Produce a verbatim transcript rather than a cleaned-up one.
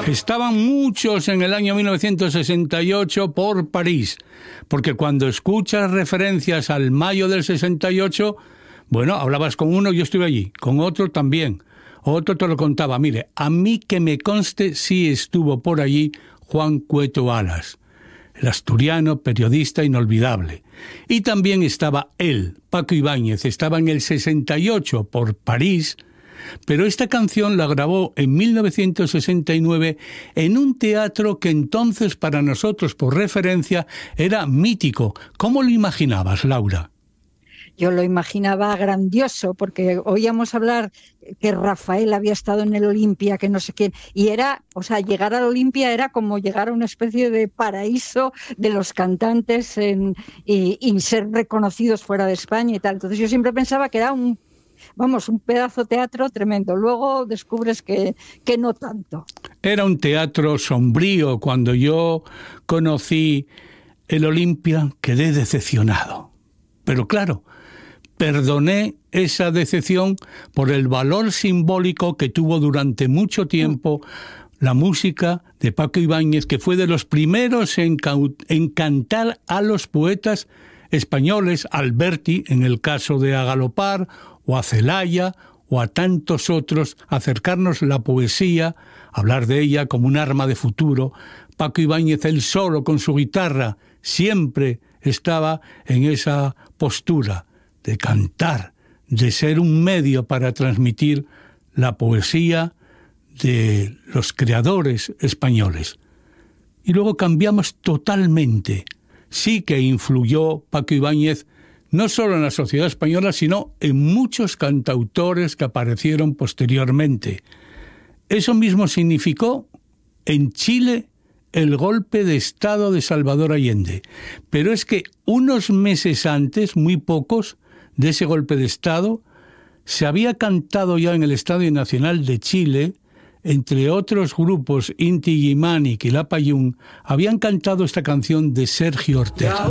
Estaban muchos en el año mil novecientos sesenta y ocho por París, porque cuando escuchas referencias al mayo del sesenta y ocho, bueno, hablabas con uno, yo estuve allí, con otro también, otro te lo contaba. Mire, a mí que me conste sí estuvo por allí Juan Cueto Alas, el asturiano, periodista inolvidable. Y también estaba él, Paco Ibáñez, estaba en el sesenta y ocho por París, pero esta canción la grabó en mil novecientos sesenta y nueve en un teatro que entonces para nosotros, por referencia, era mítico. ¿Cómo lo imaginabas, Laura? Yo lo imaginaba grandioso, porque oíamos hablar que Rafael había estado en el Olimpia, que no sé quién, y era, o sea, llegar al Olimpia era como llegar a una especie de paraíso de los cantantes en, y, y ser reconocidos fuera de España y tal. Entonces yo siempre pensaba que era un Vamos, un pedazo de teatro tremendo. Luego descubres que, que no tanto. Era un teatro sombrío. Cuando yo conocí el Olimpia, quedé decepcionado. Pero claro, perdoné esa decepción por el valor simbólico que tuvo durante mucho tiempo la música de Paco Ibáñez, que fue de los primeros en, en cantar a los poetas españoles, Alberti, en el caso de A Galopar, o a Celaya, o a tantos otros, acercarnos la poesía, hablar de ella como un arma de futuro. Paco Ibáñez, él solo, con su guitarra, siempre estaba en esa postura de cantar, de ser un medio para transmitir la poesía de los creadores españoles. Y luego cambiamos totalmente. Sí que influyó Paco Ibáñez no solo en la sociedad española, sino en muchos cantautores que aparecieron posteriormente. Eso mismo significó en Chile el golpe de Estado de Salvador Allende. Pero es que unos meses antes, muy pocos, de ese golpe de Estado, se había cantado ya en el Estadio Nacional de Chile, entre otros grupos, Inti Illimani y Quilapayún, habían cantado esta canción de Sergio Ortega.